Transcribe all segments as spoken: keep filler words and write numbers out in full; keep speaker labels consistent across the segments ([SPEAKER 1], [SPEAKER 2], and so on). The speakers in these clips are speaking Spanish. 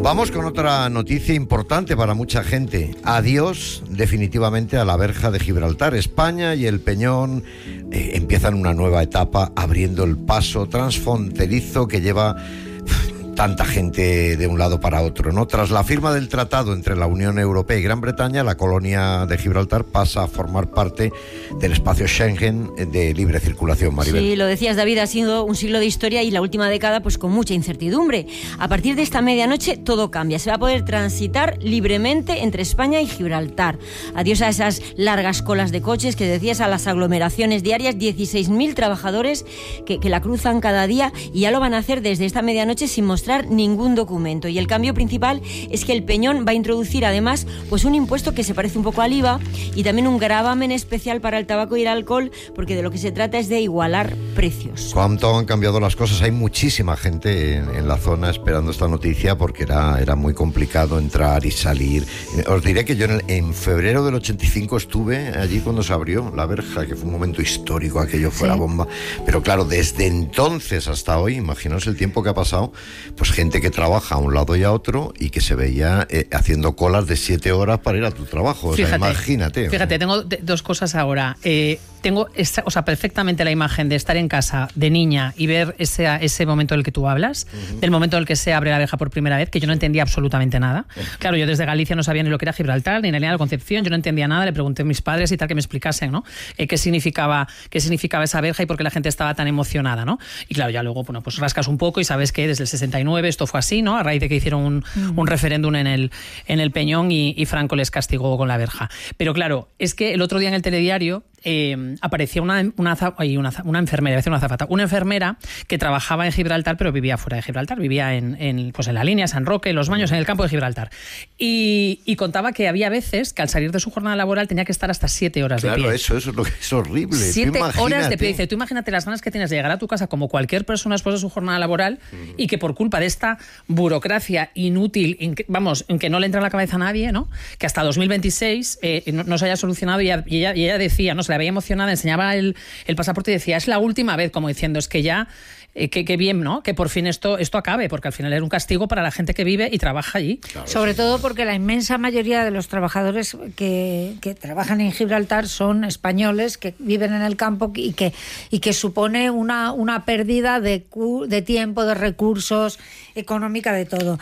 [SPEAKER 1] Vamos con otra noticia importante para mucha gente. Adiós definitivamente a la verja de Gibraltar. España y el Peñón eh, empiezan una nueva etapa abriendo el paso transfronterizo que lleva tanta gente de un lado para otro, ¿no? Tras la firma del tratado entre la Unión Europea y Gran Bretaña, la colonia de Gibraltar pasa a formar parte del espacio Schengen de libre circulación, Maribel.
[SPEAKER 2] Sí, lo decías, David, ha sido un siglo de historia y la última década pues con mucha incertidumbre. A partir de esta medianoche todo cambia, se va a poder transitar libremente entre España y Gibraltar. Adiós a esas largas colas de coches que decías, a las aglomeraciones diarias, dieciséis mil trabajadores que, que la cruzan cada día y ya lo van a hacer desde esta medianoche sin mostrar ningún documento. Y el cambio principal es que el Peñón va a introducir además pues un impuesto que se parece un poco al I V A y también un gravamen especial para el tabaco y el alcohol, porque de lo que se trata es de igualar precios.
[SPEAKER 1] ¿Cuánto han cambiado las cosas? Hay muchísima gente en, en la zona esperando esta noticia porque era, era muy complicado entrar y salir. Os diré que yo en, el, en febrero del ochenta y cinco estuve allí cuando se abrió la verja, que fue un momento histórico, aquello fue sí. la bomba. Pero claro, desde entonces hasta hoy, imaginaos el tiempo que ha pasado, pues gente que trabaja a un lado y a otro y que se veía eh, haciendo colas de siete horas para ir a tu trabajo. O fíjate, sea, imagínate.
[SPEAKER 3] Fíjate, tengo de, dos cosas ahora. Eh, tengo esta, o sea, perfectamente la imagen de estar en casa de niña y ver ese, ese momento del que tú hablas, uh-huh. del momento en el que se abre la verja por primera vez, que yo no entendía absolutamente nada. Uh-huh. Claro, yo desde Galicia no sabía ni lo que era Gibraltar, ni la línea de Concepción, yo no entendía nada, le pregunté a mis padres y tal que me explicasen, ¿no? Eh, qué significaba, qué significaba esa verja y por qué la gente estaba tan emocionada, ¿no? Y claro, ya luego, bueno, pues rascas un poco y sabes que desde el sesenta y nueve esto fue así, ¿no? A raíz de que hicieron un, uh-huh. un referéndum en el, en el Peñón y, y Franco les castigó con la verja. Pero claro, es que el otro día en el telediario eh, aparecía una, una, una, una enfermera, una azafata, una enfermera que trabajaba en Gibraltar, pero vivía fuera de Gibraltar, vivía en, en, pues en la línea, San Roque, Los Baños, en el campo de Gibraltar. Y, y contaba que había veces que al salir de su jornada laboral tenía que estar hasta siete horas
[SPEAKER 1] claro,
[SPEAKER 3] de pie.
[SPEAKER 1] Claro, eso, eso es lo que es horrible.
[SPEAKER 3] Siete horas de pie. Dice, tú imagínate las ganas que tienes de llegar a tu casa como cualquier persona después de su jornada laboral uh-huh. y que por culpa de esta burocracia inútil, in, vamos, en que no le entra en la cabeza a nadie, ¿no? Que hasta dos mil veintiséis eh, no, no se haya solucionado y ella, y ella, y ella decía, no se la veía emocionada, enseñaba el, el pasaporte y decía, es la última vez, como diciendo, es que ya, eh, que, que bien, ¿no? Que por fin esto, esto acabe, porque al final era un castigo para la gente que vive y trabaja allí.
[SPEAKER 4] Claro, sobre sí. todo porque la inmensa mayoría de los trabajadores que, que trabajan en Gibraltar son españoles que viven en el campo y que, y que supone una, una pérdida de, de tiempo, de recursos, económica, de todo.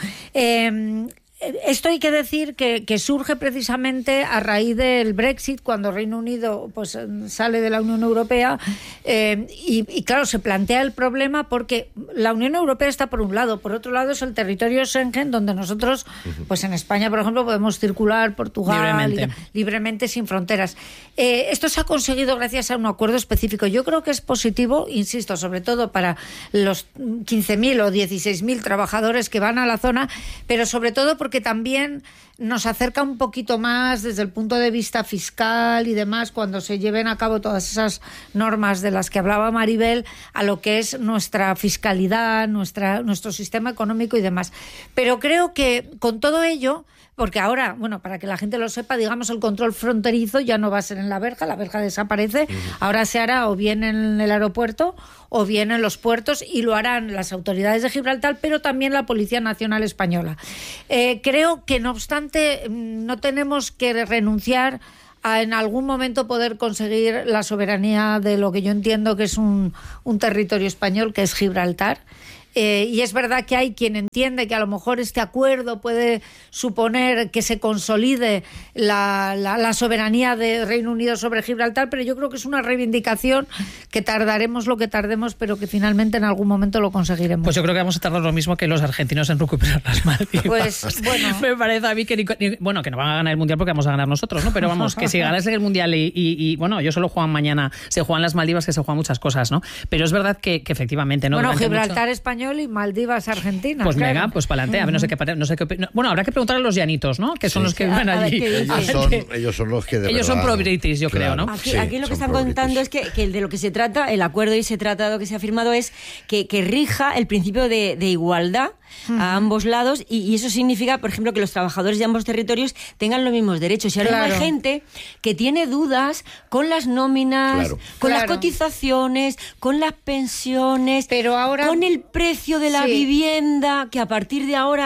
[SPEAKER 4] Eh, Esto hay que decir que, que surge precisamente a raíz del Brexit, cuando Reino Unido pues sale de la Unión Europea eh, y, y claro, se plantea el problema porque la Unión Europea está por un lado, por otro lado es el territorio Schengen, donde nosotros, pues en España, por ejemplo, podemos circular, Portugal, libremente, libremente sin fronteras. Eh, esto se ha conseguido gracias a un acuerdo específico. Yo creo que es positivo, insisto, sobre todo para los quince mil o dieciséis mil trabajadores que van a la zona, pero sobre todo porque que también nos acerca un poquito más desde el punto de vista fiscal y demás, cuando se lleven a cabo todas esas normas de las que hablaba Maribel, a lo que es nuestra fiscalidad, nuestra, nuestro sistema económico y demás. Pero creo que con todo ello, porque ahora, bueno, para que la gente lo sepa, digamos, el control fronterizo ya no va a ser en la verja, la verja desaparece, uh-huh. ahora se hará o bien en el aeropuerto o bien en los puertos y lo harán las autoridades de Gibraltar, pero también la Policía Nacional Española. Eh, creo que, no obstante, no tenemos que renunciar a en algún momento poder conseguir la soberanía de lo que yo entiendo que es un, un territorio español, que es Gibraltar. Eh, y es verdad que hay quien entiende que a lo mejor este acuerdo puede suponer que se consolide la, la, la soberanía de Reino Unido sobre Gibraltar, pero yo creo que es una reivindicación que tardaremos lo que tardemos, pero que finalmente en algún momento lo conseguiremos.
[SPEAKER 3] Pues yo creo que vamos a tardar lo mismo que los argentinos en recuperar las Maldivas.
[SPEAKER 4] Pues bueno.
[SPEAKER 3] Me parece a mí que, ni, ni, bueno, que no van a ganar el Mundial porque vamos a ganar nosotros, ¿no? Pero vamos, que si ganas el Mundial y, y, y bueno, yo solo juegan mañana, se juegan las Maldivas, que se juegan muchas cosas, ¿no? Pero es verdad que, que efectivamente no.
[SPEAKER 4] Bueno, Gibraltar
[SPEAKER 3] mucho...
[SPEAKER 4] español y Maldivas Argentina.
[SPEAKER 3] Pues
[SPEAKER 4] claro.
[SPEAKER 3] Mega, pues para adelante. A ver, no sé qué, no sé qué. Bueno, habrá que preguntar a los llanitos, ¿no? Que son sí, los que viven allí.
[SPEAKER 1] Ellos son, ellos son los que de
[SPEAKER 3] Ellos
[SPEAKER 1] verdad,
[SPEAKER 3] son pro-British, yo claro, creo, ¿no?
[SPEAKER 2] Aquí,
[SPEAKER 1] sí,
[SPEAKER 2] aquí lo que están contando es que, que de lo que se trata, el acuerdo y ese tratado que se ha firmado es que, que rija el principio de, de igualdad uh-huh. a ambos lados y, y eso significa, por ejemplo, que los trabajadores de ambos territorios tengan los mismos derechos. Y ahora claro. hay gente que tiene dudas con las nóminas,
[SPEAKER 1] claro.
[SPEAKER 2] con
[SPEAKER 4] claro.
[SPEAKER 2] las cotizaciones, con las pensiones,
[SPEAKER 4] pero ahora
[SPEAKER 2] con el precio de la
[SPEAKER 4] sí.
[SPEAKER 2] vivienda, que a partir de ahora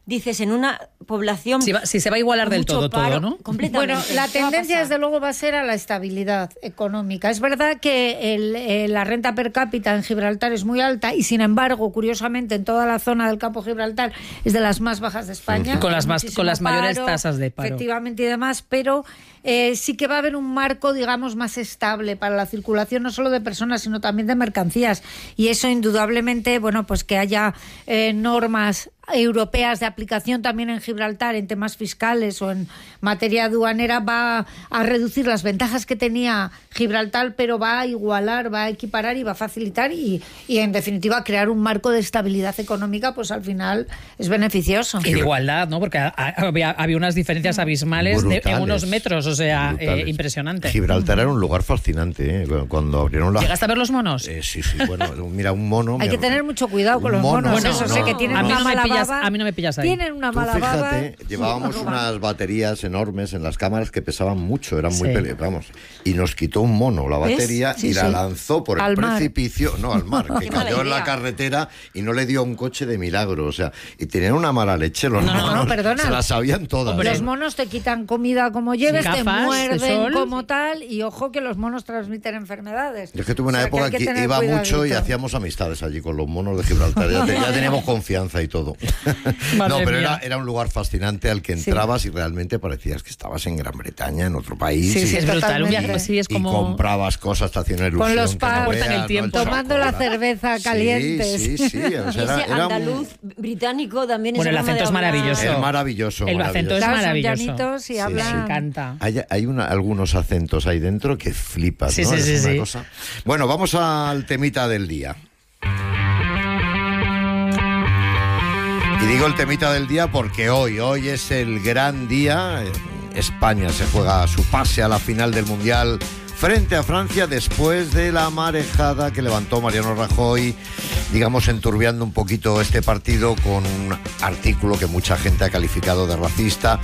[SPEAKER 2] dices, en una población...
[SPEAKER 3] Si, va, si se va a igualar del todo,
[SPEAKER 2] paro,
[SPEAKER 3] todo, ¿no?
[SPEAKER 4] Bueno, la tendencia desde luego va a ser a la estabilidad económica. Es verdad que el, eh, la renta per cápita en Gibraltar es muy alta y sin embargo, curiosamente, en toda la zona del campo Gibraltar es de las más bajas de España.
[SPEAKER 3] Con las, más, con las mayores
[SPEAKER 4] paro,
[SPEAKER 3] tasas de paro.
[SPEAKER 4] Efectivamente y demás, pero eh, sí que va a haber un marco, digamos, más estable para la circulación no solo de personas, sino también de mercancías. Y eso indudablemente, bueno, pues que haya eh, normas europeas de aplicación también en Gibraltar en temas fiscales o en materia aduanera va a reducir las ventajas que tenía Gibraltar, pero va a igualar, va a equiparar y va a facilitar y, y en definitiva crear un marco de estabilidad económica, pues al final es beneficioso.
[SPEAKER 3] Y de igualdad, ¿no? Porque había, había unas diferencias abismales de, en unos metros, o sea, eh, impresionante.
[SPEAKER 1] Gibraltar era un lugar fascinante, ¿eh? Cuando abrieron la...
[SPEAKER 3] ¿Llegaste a ver los monos?
[SPEAKER 1] Eh, sí, sí, bueno, mira, un mono...
[SPEAKER 4] Hay que tener mucho cuidado con los monos,
[SPEAKER 1] mono,
[SPEAKER 4] eso,
[SPEAKER 1] no,
[SPEAKER 4] sé
[SPEAKER 1] no,
[SPEAKER 4] que tienen
[SPEAKER 3] a mí
[SPEAKER 4] una
[SPEAKER 3] no me
[SPEAKER 4] mala
[SPEAKER 3] pillas,
[SPEAKER 4] baba.
[SPEAKER 3] a mí no me pillas ahí.
[SPEAKER 4] Tienen una
[SPEAKER 1] Tú
[SPEAKER 4] mala
[SPEAKER 1] fíjate,
[SPEAKER 4] baba.
[SPEAKER 1] llevábamos unas baterías enormes en las cámaras que pesaban mucho, eran muy
[SPEAKER 3] Sí.
[SPEAKER 1] pele... vamos, y nos quitó un mono la batería
[SPEAKER 4] Sí,
[SPEAKER 1] y
[SPEAKER 4] sí.
[SPEAKER 1] la lanzó por
[SPEAKER 4] Al
[SPEAKER 1] el
[SPEAKER 4] mar.
[SPEAKER 1] precipicio, no, al mar, que
[SPEAKER 2] Qué mala
[SPEAKER 1] cayó en la
[SPEAKER 2] idea.
[SPEAKER 1] carretera y no le dio a un coche de milagro, o sea, y tenían una mala leche los
[SPEAKER 3] No, no,
[SPEAKER 1] monos,
[SPEAKER 4] no, perdona.
[SPEAKER 1] se las sabían todas.
[SPEAKER 3] Hombre,
[SPEAKER 4] Los monos te quitan comida como lleves,
[SPEAKER 3] Sí,
[SPEAKER 4] te
[SPEAKER 3] gafas de
[SPEAKER 4] muerden
[SPEAKER 3] sol.
[SPEAKER 4] como tal y ojo que los monos transmiten enfermedades.
[SPEAKER 1] Yo es que tuve una
[SPEAKER 4] O sea,
[SPEAKER 1] época
[SPEAKER 4] hay
[SPEAKER 1] que,
[SPEAKER 4] tener
[SPEAKER 1] iba mucho y
[SPEAKER 4] cuidadito.
[SPEAKER 1] hacíamos amistades allí con los monos de Gibraltar. Ya, te- ya teníamos confianza y todo.
[SPEAKER 3] Madre
[SPEAKER 1] No, pero
[SPEAKER 3] mía.
[SPEAKER 1] era, era un lugar fascinante al que entrabas y realmente parecías que estabas en Gran Bretaña, en otro país.
[SPEAKER 3] Sí,
[SPEAKER 1] y,
[SPEAKER 3] sí, es brutal. Un viaje
[SPEAKER 4] Totalmente.
[SPEAKER 3] así es
[SPEAKER 1] y
[SPEAKER 3] como...
[SPEAKER 1] comprabas cosas, te hacía una ilusión.
[SPEAKER 4] Con los
[SPEAKER 1] que
[SPEAKER 4] pubs,
[SPEAKER 1] no
[SPEAKER 3] cortan el
[SPEAKER 1] veas,
[SPEAKER 3] tiempo.
[SPEAKER 1] ¿no?
[SPEAKER 4] Tomando la
[SPEAKER 1] chocolate.
[SPEAKER 4] cerveza calientes.
[SPEAKER 1] Sí, sí, sí. O sea,
[SPEAKER 2] Y
[SPEAKER 1] era,
[SPEAKER 2] ese
[SPEAKER 1] era un-
[SPEAKER 2] andaluz británico también
[SPEAKER 3] Bueno,
[SPEAKER 2] es
[SPEAKER 3] el acento es maravilloso.
[SPEAKER 1] es maravilloso.
[SPEAKER 3] El acento es
[SPEAKER 4] Claro, son
[SPEAKER 3] maravilloso.
[SPEAKER 4] llanitos y
[SPEAKER 3] Me
[SPEAKER 4] hablan-
[SPEAKER 3] encanta.
[SPEAKER 1] Hay, hay una- algunos acentos ahí dentro que flipas,
[SPEAKER 3] Sí,
[SPEAKER 1] ¿no?
[SPEAKER 3] sí,
[SPEAKER 1] Es
[SPEAKER 3] sí,
[SPEAKER 1] una
[SPEAKER 3] sí.
[SPEAKER 1] cosa. Bueno, vamos al temita del día. Y digo el temita del día porque hoy, hoy es el gran día. España se juega su pase a la final del Mundial frente a Francia después de la marejada que levantó Mariano Rajoy, digamos enturbiando un poquito este partido con un artículo que mucha gente ha calificado de racista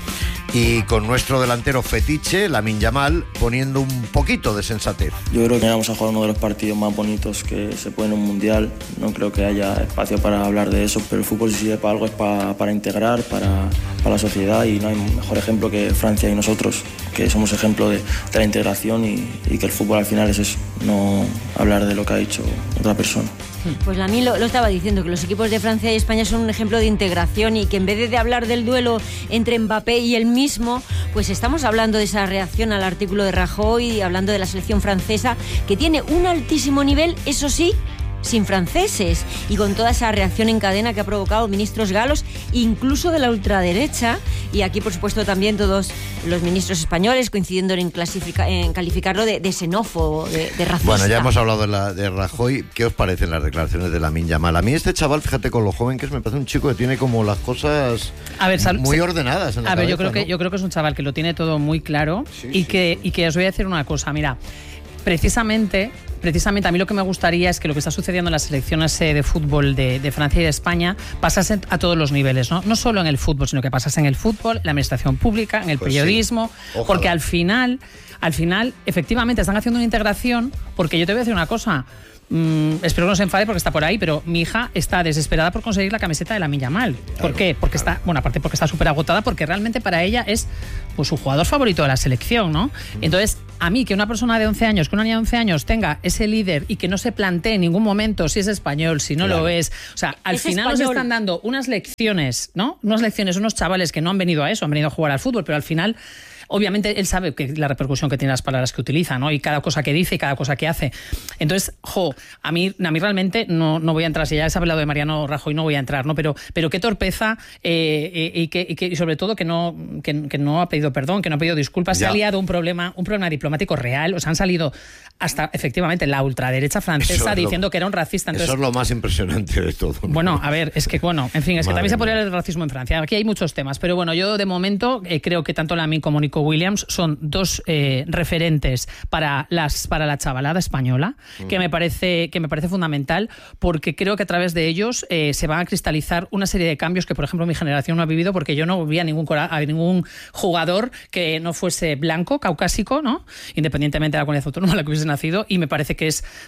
[SPEAKER 1] y con nuestro delantero fetiche, Lamine Yamal, poniendo un poquito de sensatez.
[SPEAKER 5] Yo creo que vamos a jugar uno de los partidos más bonitos que se puede en un mundial. No creo que haya espacio para hablar de eso, pero el fútbol si sirve para algo es para, para integrar, para, para la sociedad y no hay mejor ejemplo que Francia y nosotros, que somos ejemplo de, de la integración y, y que el fútbol al final es eso, no hablar de lo que ha dicho otra persona.
[SPEAKER 2] Pues a mí lo, lo estaba diciendo, que los equipos de Francia y España son un ejemplo de integración y que en vez de hablar del duelo entre Mbappé y él mismo, pues estamos hablando de esa reacción al artículo de Rajoy, hablando de la selección francesa, que tiene un altísimo nivel, eso sí, sin franceses, y con toda esa reacción en cadena que ha provocado ministros galos, incluso de la ultraderecha, y aquí por supuesto también todos los ministros españoles coincidiendo en, clasifica, en calificarlo de, de xenófobo, de, de racista.
[SPEAKER 1] Bueno, ya hemos hablado de, la, de Rajoy. ¿Qué os parecen las declaraciones de Lamine Yamal? A mí este chaval, fíjate con lo joven que es, me parece un chico que tiene como las cosas
[SPEAKER 3] A ver, sal-
[SPEAKER 1] muy
[SPEAKER 3] se-
[SPEAKER 1] ordenadas en la
[SPEAKER 3] A ver, yo
[SPEAKER 1] cabeza,
[SPEAKER 3] creo que
[SPEAKER 1] ¿no?
[SPEAKER 3] yo creo que es un chaval que lo tiene todo muy claro
[SPEAKER 1] Sí,
[SPEAKER 3] y
[SPEAKER 1] sí.
[SPEAKER 3] que y que os voy a decir una cosa, mira, precisamente Precisamente a mí lo que me gustaría es que lo que está sucediendo en las selecciones eh, de fútbol de, de Francia y de España pasase a todos los niveles, ¿no? No solo en el fútbol, sino que pasase en el fútbol, en la administración pública, en el
[SPEAKER 1] Pues
[SPEAKER 3] periodismo,
[SPEAKER 1] sí. Ojalá.
[SPEAKER 3] porque al final, al final, efectivamente están haciendo una integración, porque yo te voy a decir una cosa. Mm, espero que no se enfade porque está por ahí, pero mi hija está desesperada por conseguir la camiseta de Lamine Yamal. ¿Por
[SPEAKER 1] Claro,
[SPEAKER 3] qué? Porque
[SPEAKER 1] claro.
[SPEAKER 3] está, bueno, aparte porque está súper agotada, porque realmente para ella es pues su jugador favorito de la selección, ¿no? Entonces, a mí que una persona de once años, que una niña de once años tenga ese líder y que no se plantee en ningún momento si es español, si no
[SPEAKER 1] Claro.
[SPEAKER 3] lo es, o sea, al
[SPEAKER 2] Es
[SPEAKER 3] final nos
[SPEAKER 2] español.
[SPEAKER 3] están dando unas lecciones, ¿no? Unas lecciones, unos chavales que no han venido a eso, han venido a jugar al fútbol, pero al final obviamente él sabe que la repercusión que tienen las palabras que utiliza, ¿no? Y cada cosa que dice y cada cosa que hace. Entonces, jo, a mí, a mí realmente no, no voy a entrar, si ya has hablado de Mariano Rajoy, no voy a entrar, ¿no? Pero, pero qué torpeza eh, eh, y, que, y, que, y sobre todo que no, que, que no ha pedido perdón, que no ha pedido disculpas, se
[SPEAKER 1] Ya.
[SPEAKER 3] ha liado un problema, un problema diplomático real, o sea, han salido hasta efectivamente la ultraderecha
[SPEAKER 1] Eso
[SPEAKER 3] francesa
[SPEAKER 1] es lo-
[SPEAKER 3] diciendo que era un racista. Entonces,
[SPEAKER 1] Eso es lo más impresionante de todo, ¿no?
[SPEAKER 3] bueno, a ver, es que bueno, en fin, es que
[SPEAKER 1] Madre
[SPEAKER 3] también se podría
[SPEAKER 1] mía.
[SPEAKER 3] hablar del racismo en Francia. Aquí hay muchos temas, pero bueno, yo de momento eh, creo que tanto Lamine como Nico Williams son dos eh, referentes para las para la chavalada española,
[SPEAKER 1] Mm.
[SPEAKER 3] que me parece que me parece fundamental, porque creo que a través de ellos eh, se van a cristalizar una serie de cambios que, por ejemplo, mi generación no ha vivido, porque yo no vi a ningún cora- a ningún jugador que no fuese blanco, caucásico, ¿no? Independientemente de la comunidad autónoma en la que hubiese nacido, y me parece que es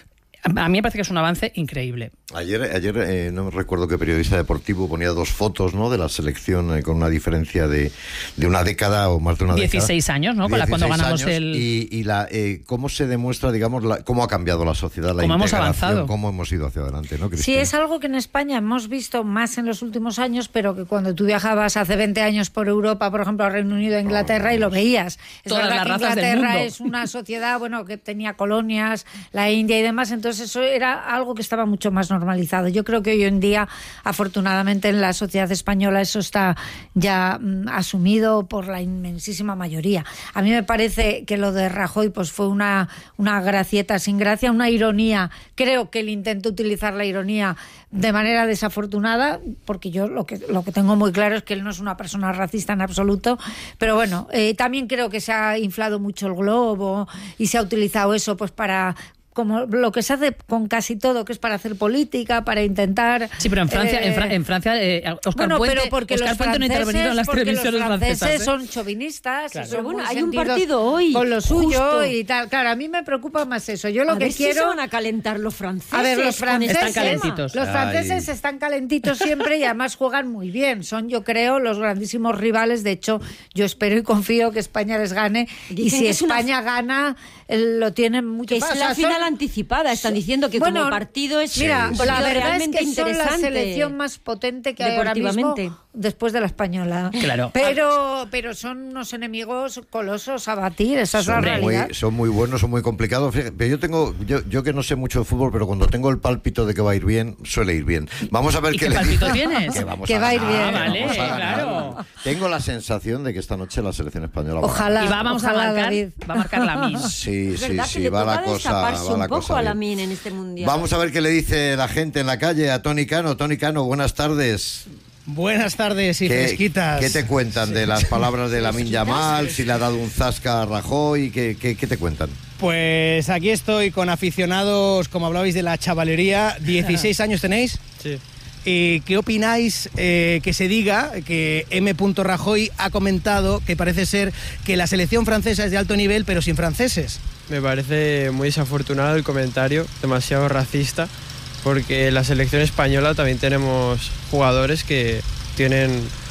[SPEAKER 3] A mí me parece que es un avance increíble.
[SPEAKER 1] Ayer, ayer eh, no recuerdo qué periodista deportivo ponía dos fotos, ¿no?, de la selección eh, con una diferencia de, de una década o más de una
[SPEAKER 3] dieciséis
[SPEAKER 1] década.
[SPEAKER 3] Años, ¿no? Con la, cuando ganamos
[SPEAKER 1] años,
[SPEAKER 3] el...
[SPEAKER 1] Y, y la, eh, cómo se demuestra, digamos, la, cómo ha cambiado la sociedad, la
[SPEAKER 3] cómo hemos avanzado.
[SPEAKER 1] Cómo hemos ido hacia adelante, ¿no, Cristina?
[SPEAKER 4] Sí, es algo que en España hemos visto más en los últimos años, pero que cuando tú viajabas hace veinte años por Europa, por ejemplo, a Reino Unido, a Inglaterra, oh, y lo veías. Es
[SPEAKER 3] Todas
[SPEAKER 4] verdad
[SPEAKER 3] las
[SPEAKER 4] que
[SPEAKER 3] razas del
[SPEAKER 4] Inglaterra
[SPEAKER 3] mundo.
[SPEAKER 4] es una sociedad, bueno, que tenía colonias, la India y demás, entonces eso era algo que estaba mucho más normalizado. Yo creo que hoy en día, afortunadamente, en la sociedad española eso está ya mm, asumido por la inmensísima mayoría. A mí me parece que lo de Rajoy pues fue una, una gracieta sin gracia, una ironía. Creo que él intentó utilizar la ironía de manera desafortunada, porque yo lo que, lo que tengo muy claro es que él no es una persona racista en absoluto, pero bueno, eh, también creo que se ha inflado mucho el globo y se ha utilizado eso pues para... como lo que se hace con casi todo, que es para hacer política, para intentar...
[SPEAKER 3] Sí, pero en Francia,
[SPEAKER 4] eh,
[SPEAKER 3] en, Fra en Francia, eh, Oscar
[SPEAKER 4] bueno,
[SPEAKER 3] Puente,
[SPEAKER 4] pero porque
[SPEAKER 3] Oscar
[SPEAKER 4] los
[SPEAKER 3] Puente no ha intervenido en las televisiones
[SPEAKER 4] los franceses
[SPEAKER 3] francesas, ¿eh?
[SPEAKER 4] son chauvinistas,
[SPEAKER 3] Claro.
[SPEAKER 4] y son
[SPEAKER 2] Pero bueno,
[SPEAKER 4] muy
[SPEAKER 2] hay un
[SPEAKER 4] sentidos
[SPEAKER 2] partido hoy,
[SPEAKER 4] con lo suyo
[SPEAKER 2] justo.
[SPEAKER 4] y tal. Claro, a mí me preocupa más eso. Yo lo
[SPEAKER 2] a
[SPEAKER 4] que
[SPEAKER 2] ver
[SPEAKER 4] quiero...
[SPEAKER 2] si se van a calentar los franceses.
[SPEAKER 4] A ver, los
[SPEAKER 2] con
[SPEAKER 4] franceses
[SPEAKER 2] este
[SPEAKER 3] Están calentitos.
[SPEAKER 4] Los franceses
[SPEAKER 1] Ay.
[SPEAKER 4] están calentitos siempre y además juegan muy bien. Son, yo creo, los grandísimos rivales. De hecho, yo espero y confío que España les gane.
[SPEAKER 2] Dicen
[SPEAKER 4] y si
[SPEAKER 2] que es una-
[SPEAKER 4] España gana, eh, lo tienen mucho
[SPEAKER 2] Que es
[SPEAKER 4] más. O
[SPEAKER 2] la
[SPEAKER 4] sea,
[SPEAKER 2] final
[SPEAKER 4] son-
[SPEAKER 2] anticipada. Están diciendo que
[SPEAKER 4] Bueno,
[SPEAKER 2] como partido es
[SPEAKER 4] Mira,
[SPEAKER 2] un
[SPEAKER 1] Sí,
[SPEAKER 4] la
[SPEAKER 2] partido
[SPEAKER 4] verdad es
[SPEAKER 2] realmente
[SPEAKER 4] que son la
[SPEAKER 2] interesante.
[SPEAKER 4] selección más potente que hay ahora mismo
[SPEAKER 2] Deportivamente.
[SPEAKER 4] después de la española.
[SPEAKER 3] Claro.
[SPEAKER 4] Pero, pero son unos enemigos colosos a batir, esa es la
[SPEAKER 1] Son
[SPEAKER 4] realidad.
[SPEAKER 1] muy, son muy buenos, son muy complicados. Fíjate, pero yo tengo, yo, yo que no sé mucho de fútbol, pero cuando tengo el pálpito de que va a ir bien, suele ir bien. Vamos a ver
[SPEAKER 3] ¿Y
[SPEAKER 1] qué
[SPEAKER 3] qué
[SPEAKER 1] le
[SPEAKER 3] pálpito
[SPEAKER 1] dice.
[SPEAKER 3] tienes?
[SPEAKER 1] Que vamos
[SPEAKER 4] Que
[SPEAKER 1] a
[SPEAKER 4] va a ir
[SPEAKER 1] ganar,
[SPEAKER 4] bien.
[SPEAKER 3] Ah, vale,
[SPEAKER 1] vamos a ganar.
[SPEAKER 3] claro.
[SPEAKER 1] Tengo la sensación de que esta noche la selección española va a
[SPEAKER 4] Ojalá.
[SPEAKER 3] Y va, vamos
[SPEAKER 4] ojalá,
[SPEAKER 3] a marcar,
[SPEAKER 4] David.
[SPEAKER 3] va a marcar la min.
[SPEAKER 1] ganar. Sí,
[SPEAKER 2] Es
[SPEAKER 1] sí,
[SPEAKER 2] verdad que
[SPEAKER 1] sí,
[SPEAKER 2] le
[SPEAKER 1] va
[SPEAKER 2] toca
[SPEAKER 1] la cosa,
[SPEAKER 2] destaparse
[SPEAKER 1] va la
[SPEAKER 2] un poco
[SPEAKER 1] cosa
[SPEAKER 2] a la
[SPEAKER 1] bien.
[SPEAKER 2] min en este mundial.
[SPEAKER 1] Vamos a ver qué le dice la gente en la calle a Tony Cano. Tony Cano, buenas tardes.
[SPEAKER 6] Buenas tardes y
[SPEAKER 1] ¿Qué,
[SPEAKER 6] fresquitas.
[SPEAKER 1] ¿Qué te cuentan de las palabras de Lamine Yamal? Si le ha dado un zasca a Rajoy, ¿qué, qué, qué te cuentan?
[SPEAKER 6] Pues aquí estoy con aficionados, como hablabais de la chavalería. dieciséis años tenéis.
[SPEAKER 7] Sí.
[SPEAKER 6] ¿Y qué opináis eh, que se diga que M. Rajoy ha comentado que parece ser que la selección francesa es de alto nivel pero sin franceses?
[SPEAKER 7] Me parece muy desafortunado el comentario, demasiado racista, porque en la selección española también tenemos jugadores que tienen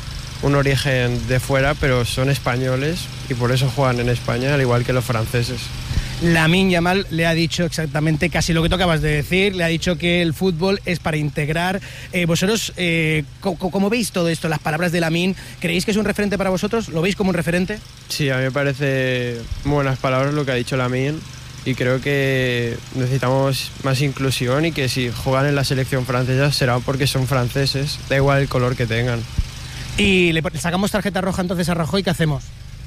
[SPEAKER 7] un origen de fuera, pero son españoles y por eso juegan en España, al igual que los franceses.
[SPEAKER 6] Lamine Yamal le ha dicho exactamente casi lo que tú acabas de decir, le ha dicho que el fútbol es para integrar. Eh, vosotros, eh, ¿cómo, ¿cómo veis todo esto, las palabras de Lamine? ¿Creéis que es un referente para vosotros? ¿Lo veis como un referente?
[SPEAKER 7] Sí, a mí me parece muy buenas palabras lo que ha dicho Lamine y creo que necesitamos más inclusión y que si juegan en la selección francesa será porque son franceses, da igual el color que tengan.
[SPEAKER 6] Y le sacamos tarjeta roja entonces a Rajoy, ¿qué hacemos?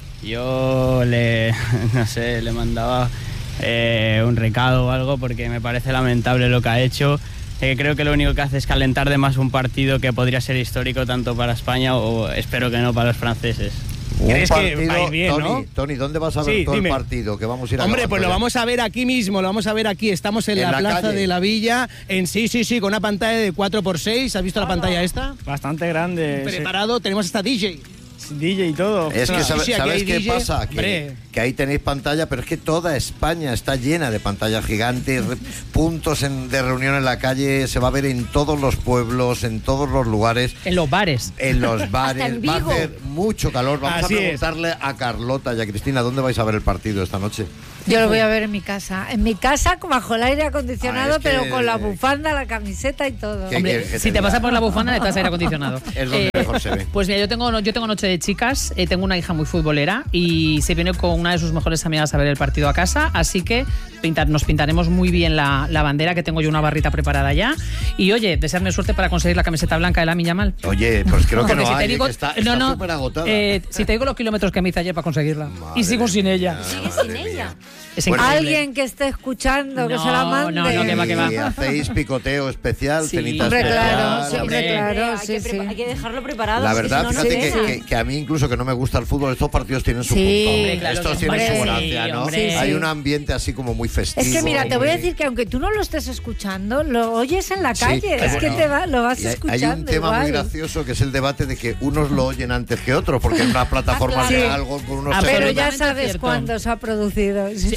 [SPEAKER 8] Yo le, no sé, le mandaba eh, un recado o algo porque me parece lamentable lo que ha hecho. Eh, creo que lo único que hace es calentar de más un partido que podría ser histórico tanto para España o espero que no para los franceses.
[SPEAKER 6] ¿Crees
[SPEAKER 1] Un
[SPEAKER 6] que
[SPEAKER 1] partido,
[SPEAKER 6] va a ir bien,
[SPEAKER 1] Tony,
[SPEAKER 6] no?
[SPEAKER 1] Tony, ¿dónde vas a ver
[SPEAKER 6] Sí,
[SPEAKER 1] todo
[SPEAKER 6] dime.
[SPEAKER 1] el partido? Que vamos a ir a
[SPEAKER 6] Hombre,
[SPEAKER 1] acabar
[SPEAKER 6] pues lo
[SPEAKER 1] ya.
[SPEAKER 6] vamos a ver aquí mismo, lo vamos a ver aquí. Estamos en,
[SPEAKER 1] ¿En
[SPEAKER 6] la,
[SPEAKER 1] la
[SPEAKER 6] plaza
[SPEAKER 1] calle?
[SPEAKER 6] de la Villa, en sí, sí, sí, con una pantalla de cuatro por seis. ¿Has visto la pantalla esta?
[SPEAKER 9] Bastante grande.
[SPEAKER 6] Preparado, tenemos hasta D J.
[SPEAKER 9] D J y todo.
[SPEAKER 1] Es que
[SPEAKER 6] Sí,
[SPEAKER 1] sabe-
[SPEAKER 6] sí, aquí
[SPEAKER 1] ¿sabes
[SPEAKER 6] hay
[SPEAKER 1] qué
[SPEAKER 6] D J,
[SPEAKER 1] pasa? Que,
[SPEAKER 6] hombre.
[SPEAKER 1] que ahí tenéis pantalla, pero es que toda España está llena de pantallas gigantes, re- puntos en- de reunión en la calle, se va a ver en todos los pueblos, en todos los lugares,
[SPEAKER 3] En los bares.
[SPEAKER 1] en los bares,
[SPEAKER 2] en
[SPEAKER 1] va a
[SPEAKER 2] Vigo.
[SPEAKER 1] hacer mucho calor. Vamos
[SPEAKER 6] Así
[SPEAKER 1] a
[SPEAKER 6] es.
[SPEAKER 1] preguntarle a Carlota y a Cristina, ¿dónde vais a ver el partido esta noche?
[SPEAKER 4] Yo lo voy a ver en mi casa. En mi casa, bajo el aire
[SPEAKER 1] Ah,
[SPEAKER 4] acondicionado,
[SPEAKER 1] es que-
[SPEAKER 4] pero con la bufanda, la camiseta y todo.
[SPEAKER 1] ¿Qué
[SPEAKER 3] Hombre,
[SPEAKER 1] quieres que
[SPEAKER 3] si te
[SPEAKER 1] diga?
[SPEAKER 3] vas a poner la bufanda necesitas aire acondicionado.
[SPEAKER 1] Es donde mejor se ve.
[SPEAKER 3] Pues mira, yo tengo, yo tengo noche de chicas, eh, tengo una hija muy futbolera y se viene con una de sus mejores amigas a ver el partido a casa, así que pintar, nos pintaremos muy bien la, la bandera, que tengo yo una barrita preparada ya. Y oye, desearme suerte para conseguir la camiseta blanca de Lamine Yamal.
[SPEAKER 1] Oye, pues creo que
[SPEAKER 3] Porque
[SPEAKER 1] no
[SPEAKER 3] si te
[SPEAKER 1] hay,
[SPEAKER 3] digo,
[SPEAKER 1] que está
[SPEAKER 3] no, no,
[SPEAKER 1] súper agotada.
[SPEAKER 3] eh, si te digo los kilómetros que me hice ayer para conseguirla
[SPEAKER 1] Madre
[SPEAKER 3] y sigo sin ella.
[SPEAKER 1] mía,
[SPEAKER 2] Sigue
[SPEAKER 1] madre
[SPEAKER 2] sin
[SPEAKER 1] mía.
[SPEAKER 2] ella.
[SPEAKER 3] Es
[SPEAKER 1] Bueno,
[SPEAKER 3] increíble.
[SPEAKER 4] Alguien que esté escuchando, que
[SPEAKER 3] No,
[SPEAKER 4] se la mande.
[SPEAKER 3] no, no, que va, que va.
[SPEAKER 1] Y hacéis picoteo especial,
[SPEAKER 3] Sí.
[SPEAKER 1] cenita
[SPEAKER 4] Hombre,
[SPEAKER 1] especial.
[SPEAKER 4] claro, sí, hombre,
[SPEAKER 3] hombre.
[SPEAKER 4] claro,
[SPEAKER 2] hay,
[SPEAKER 4] sí,
[SPEAKER 2] que
[SPEAKER 4] sí.
[SPEAKER 2] prepa- hay que dejarlo preparado.
[SPEAKER 1] La
[SPEAKER 2] es que
[SPEAKER 1] verdad,
[SPEAKER 2] si no, no
[SPEAKER 1] fíjate que,
[SPEAKER 2] queda.
[SPEAKER 1] que- que a mí incluso que no me gusta el fútbol, estos partidos tienen su
[SPEAKER 4] Sí.
[SPEAKER 1] punto.
[SPEAKER 4] Hombre,
[SPEAKER 3] claro
[SPEAKER 1] estos
[SPEAKER 3] que
[SPEAKER 1] tienen
[SPEAKER 4] sí,
[SPEAKER 1] su gracia, ¿no?
[SPEAKER 3] hombre.
[SPEAKER 1] Hay
[SPEAKER 4] Sí.
[SPEAKER 1] un ambiente así como muy festivo.
[SPEAKER 4] Es que mira, te voy a
[SPEAKER 1] muy-
[SPEAKER 4] decir que aunque tú no lo estés escuchando, lo oyes en la
[SPEAKER 1] Sí,
[SPEAKER 4] calle. es que
[SPEAKER 1] bueno.
[SPEAKER 4] te va, lo vas
[SPEAKER 1] Y hay,
[SPEAKER 4] escuchando.
[SPEAKER 1] hay un tema
[SPEAKER 4] igual.
[SPEAKER 1] muy gracioso que es el debate de que unos lo oyen antes que otros, porque en una plataforma
[SPEAKER 2] Ah,
[SPEAKER 1] de
[SPEAKER 2] claro.
[SPEAKER 1] algo con unos
[SPEAKER 3] Ah,
[SPEAKER 4] Pero
[SPEAKER 1] segundos.
[SPEAKER 4] ya
[SPEAKER 3] Absolutamente
[SPEAKER 4] sabes
[SPEAKER 3] cierto.
[SPEAKER 4] cuándo se ha producido. Sí,
[SPEAKER 3] Sí,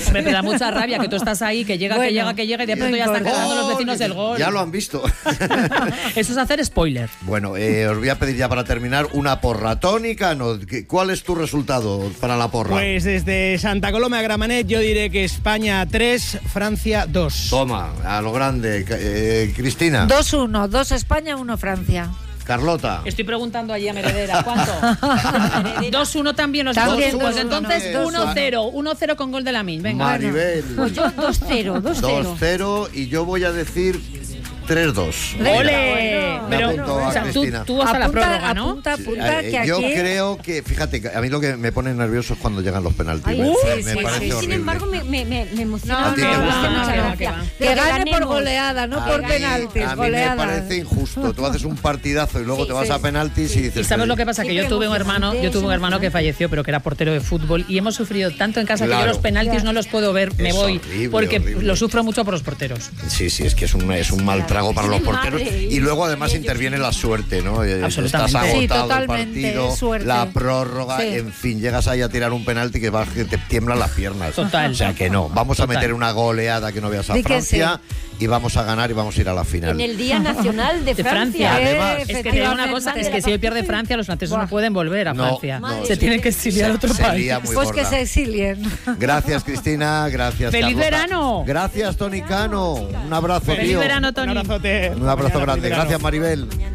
[SPEAKER 3] Hombre, pero da mucha rabia que tú estás ahí, que llega,
[SPEAKER 4] Bueno,
[SPEAKER 3] que llega, que llega y de
[SPEAKER 4] no
[SPEAKER 3] pronto ya están
[SPEAKER 4] importa.
[SPEAKER 3] cantando los vecinos del gol.
[SPEAKER 1] Ya lo han visto.
[SPEAKER 3] Eso es hacer spoiler.
[SPEAKER 1] Bueno, eh, os voy a pedir ya para terminar una porra. Tónica, ¿no? ¿Cuál es tu resultado para la porra?
[SPEAKER 6] Pues desde Santa Coloma a Gramenet yo diré que España tres, Francia dos.
[SPEAKER 1] Toma, a lo grande. Eh, Cristina.
[SPEAKER 4] dos uno, dos España, uno Francia.
[SPEAKER 1] Carlota.
[SPEAKER 3] Estoy preguntando allí a Meredera, ¿cuánto? dos uno también los
[SPEAKER 4] También
[SPEAKER 3] dos.
[SPEAKER 4] dos
[SPEAKER 3] Pues
[SPEAKER 4] uno,
[SPEAKER 3] entonces
[SPEAKER 4] dos
[SPEAKER 3] uno
[SPEAKER 4] uno.
[SPEAKER 3] cero. uno cero con gol de Lamine. Venga.
[SPEAKER 1] Maribel.
[SPEAKER 2] Pues yo dos cero, dos cero.
[SPEAKER 1] dos cero y yo voy a decir tres dos.
[SPEAKER 3] ¡Ole!
[SPEAKER 1] Me
[SPEAKER 3] Pero,
[SPEAKER 1] apunto a
[SPEAKER 3] o sea, tú,
[SPEAKER 1] Cristina.
[SPEAKER 3] tú hasta la
[SPEAKER 4] Apunta,
[SPEAKER 3] prórroga, ¿no?
[SPEAKER 4] apunta, apunta,
[SPEAKER 1] Eh,
[SPEAKER 4] que
[SPEAKER 1] yo
[SPEAKER 4] aquí...
[SPEAKER 1] creo que, fíjate, que a mí lo que me pone nervioso es cuando llegan los penaltis.
[SPEAKER 2] Ay,
[SPEAKER 1] me
[SPEAKER 2] sí,
[SPEAKER 1] me
[SPEAKER 2] sí,
[SPEAKER 1] parece
[SPEAKER 2] sí.
[SPEAKER 1] horrible.
[SPEAKER 2] Sin embargo, me, me, me, me emociona.
[SPEAKER 1] A ti te
[SPEAKER 2] me
[SPEAKER 1] gusta.
[SPEAKER 2] hace mucha
[SPEAKER 3] Que va,
[SPEAKER 2] gracia.
[SPEAKER 3] que va.
[SPEAKER 2] Pero
[SPEAKER 4] Que gane por
[SPEAKER 2] ganemos.
[SPEAKER 4] goleada, no
[SPEAKER 1] A
[SPEAKER 4] por
[SPEAKER 1] mí-
[SPEAKER 4] penaltis,
[SPEAKER 1] A mí
[SPEAKER 4] goleada.
[SPEAKER 1] me parece injusto. Tú haces un partidazo y luego
[SPEAKER 2] Sí,
[SPEAKER 1] te vas
[SPEAKER 2] sí.
[SPEAKER 1] a penaltis y dices...
[SPEAKER 3] ¿Y sabes lo que pasa? Que yo
[SPEAKER 2] Siempre
[SPEAKER 3] tuve un hermano, yo tuve un hermano que
[SPEAKER 2] emocionante.
[SPEAKER 3] falleció, pero que era portero de fútbol y hemos sufrido tanto en casa que
[SPEAKER 1] Claro.
[SPEAKER 3] yo los penaltis no los puedo ver, me
[SPEAKER 1] Es
[SPEAKER 3] voy,
[SPEAKER 1] horrible,
[SPEAKER 3] porque
[SPEAKER 1] horrible.
[SPEAKER 3] lo sufro mucho por los porteros.
[SPEAKER 1] Sí, sí, es que es un, es un mal trago para los
[SPEAKER 2] Madre,
[SPEAKER 1] porteros. Y luego además
[SPEAKER 2] ellos.
[SPEAKER 1] interviene la suerte, ¿no? Eh,
[SPEAKER 3] Absolutamente.
[SPEAKER 1] Estás
[SPEAKER 4] Sí,
[SPEAKER 1] agotado el
[SPEAKER 4] totalmente,
[SPEAKER 1] partido,
[SPEAKER 4] suerte.
[SPEAKER 1] la prórroga,
[SPEAKER 4] Sí.
[SPEAKER 1] en fin, llegas ahí a tirar un penalti que, vas, que te tiemblan las piernas.
[SPEAKER 3] Total.
[SPEAKER 1] O sea que no, vamos
[SPEAKER 3] Total.
[SPEAKER 1] a meter una goleada que no veas a
[SPEAKER 4] Di que
[SPEAKER 1] Francia y vamos a ganar y vamos a ir a la final.
[SPEAKER 2] En el Día Nacional de
[SPEAKER 3] De
[SPEAKER 2] Francia.
[SPEAKER 3] Francia.
[SPEAKER 1] Además-
[SPEAKER 3] Es que te digo una cosa, es que si hoy pierde Francia, los franceses no pueden volver a
[SPEAKER 1] No,
[SPEAKER 3] Francia.
[SPEAKER 1] no,
[SPEAKER 3] se
[SPEAKER 1] sí.
[SPEAKER 3] tienen que exiliar a otro
[SPEAKER 1] Se
[SPEAKER 3] país.
[SPEAKER 1] lía muy
[SPEAKER 4] Pues que
[SPEAKER 1] gorda.
[SPEAKER 4] se exilien.
[SPEAKER 1] Gracias, Cristina. Gracias,
[SPEAKER 3] ¡Feliz
[SPEAKER 1] Carlota.
[SPEAKER 3] verano!
[SPEAKER 1] Gracias, Tony Cano. Un abrazo,
[SPEAKER 3] ¡Feliz
[SPEAKER 1] tío.
[SPEAKER 3] verano,
[SPEAKER 6] Un
[SPEAKER 3] Tony!
[SPEAKER 6] abrazote.
[SPEAKER 1] Un abrazo
[SPEAKER 6] Mañana,
[SPEAKER 1] grande.
[SPEAKER 6] feliz verano.
[SPEAKER 1] Gracias, Maribel.